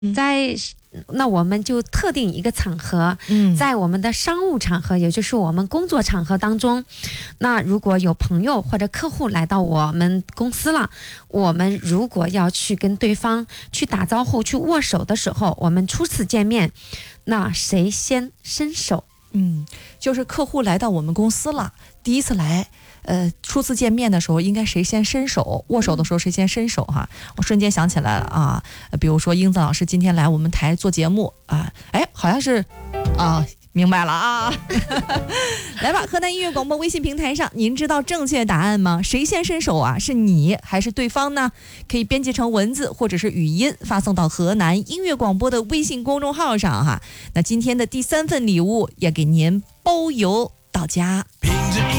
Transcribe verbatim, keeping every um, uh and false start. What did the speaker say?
在那我们就特定一个场合， 嗯， 在我们的商务场合，也就是我们工作场合当中，那如果有朋友或者客户来到我们公司了，我们如果要去跟对方去打招呼、去握手的时候，我们初次见面，那谁先伸手？ 嗯，就是客户来到我们公司了，第一次来，呃，初次见面的时候，应该谁先伸手？握手的时候谁先伸手哈？我瞬间想起来了啊，比如说英子老师今天来我们台做节目啊，哎，好像是啊。明白了啊，来吧，河南音乐广播微信平台上，您知道正确答案吗？谁先伸手啊？是你还是对方呢？可以编辑成文字或者是语音发送到河南音乐广播的微信公众号上哈。那今天的第三份礼物也给您包邮到家。